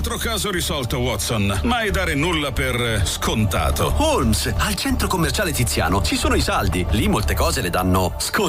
altro caso risolto, Watson. Mai dare nulla per scontato. Holmes, al centro commerciale Tiziano ci sono i saldi. Lì molte cose le danno scontate.